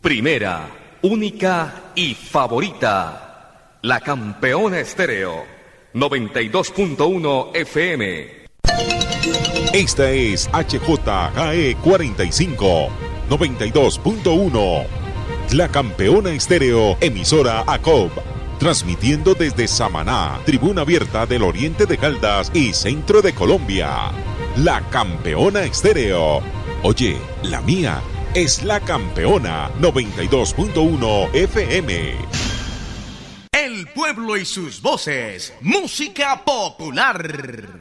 Primera, única y favorita. La Campeona Estéreo. 92.1 FM. Esta es HJGE 45, 92.1. La Campeona Estéreo, emisora ACOB. Transmitiendo desde Samaná, Tribuna Abierta del Oriente de Caldas y Centro de Colombia. La Campeona Estéreo. Oye, la mía es La Campeona 92.1 FM. El pueblo y sus voces. Música popular.